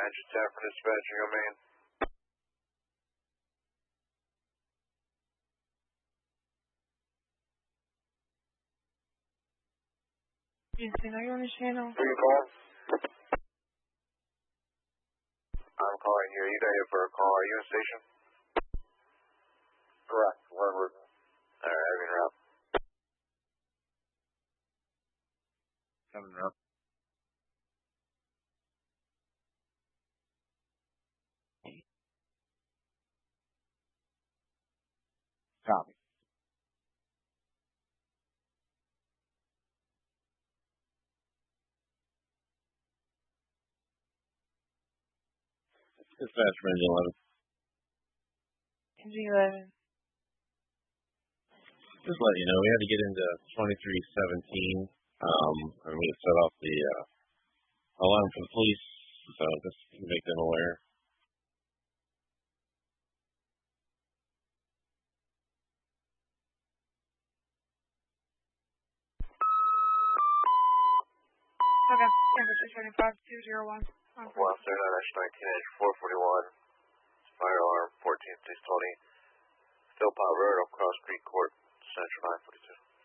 Engine 10 for dispatch, your main. Yes, I know you're on the channel. Who are you calling? I'm calling you. You got here for a call. Are you in station? Correct. We're en route. Alright, I'm en route. Coming up. Copy. Dispatch for engine 11. Engine 11. Just let you know, we had to get into 2317. And we set off the alarm for the police, so just to make them aware. Okay, temperature 75201. Well, 39-19 fire alarm 14-620, Philpott Road, off Cross Creek Court, Central 942.